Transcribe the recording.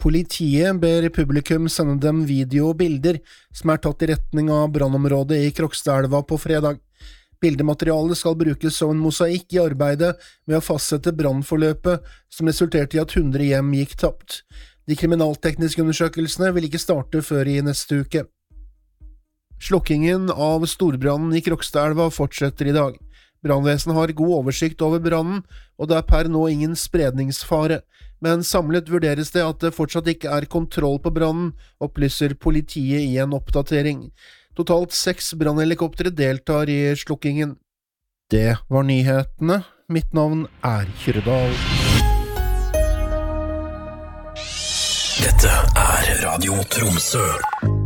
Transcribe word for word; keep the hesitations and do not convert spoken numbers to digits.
Politiet ber publikum sende dem video og bilder som er tatt i retning av brannområdet i Krokstadelva på fredag. Bildematerialet skal brukes som en mosaikk i arbeidet med å fastsette brannforløpet som resulterte i at hundre hjem gikk tapt. De kriminaltekniske undersøkelsene vil ikke starte før i neste uke. Slokkingen av storbrannen i Krokstadelva fortsetter i dag. Brannvesenet har god oversikt over brannen, og det er per nå ingen spredningsfare, men samlet vurderes det at det fortsatt ikke er kontroll på brannen, opplyser politiet i en oppdatering. Totalt seks brannhelikoptre deltar i slokkingen. Det var nyhetene. Mitt navn er Kyrdal. Dette er Radio Tromsø.